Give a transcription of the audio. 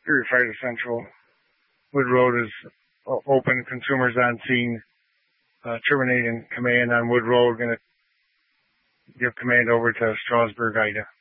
Purified Essential. Wood Road is open. Consumers on scene. Terminating command on Wood Road. Going to give command over to Strasburg, Ida.